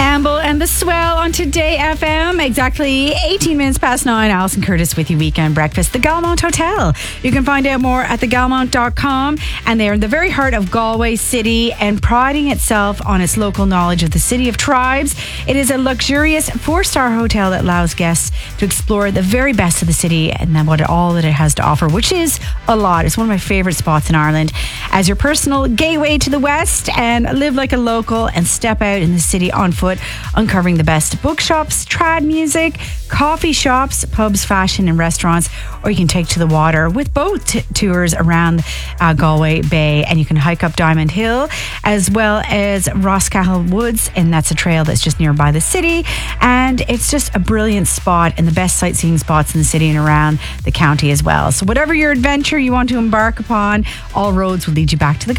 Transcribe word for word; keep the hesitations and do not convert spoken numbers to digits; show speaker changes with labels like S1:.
S1: Amble and the Swell on Today F M. Exactly eighteen minutes past nine. Alison Curtis with you, Weekend Breakfast. The Galmont Hotel. You can find out more at the galmont dot com. And they're in the very heart of Galway City and priding itself on its local knowledge of the City of Tribes. It is a luxurious four-star hotel that allows guests to explore the very best of the city and then what it, all that it has to offer, which is a lot. It's one of my favourite spots in Ireland. As your personal gateway to the West, and live like a local and step out in the city on foot, uncovering the best bookshops, trad music, coffee shops, pubs, fashion and restaurants, or you can take to the water with boat t- tours around uh, Galway Bay, and you can hike up Diamond Hill as well as Roscahill Woods, and that's a trail that's just nearby the city, and it's just a brilliant spot and the best sightseeing spots in the city and around the county as well. So whatever your adventure you want to embark upon, all roads will lead you back to the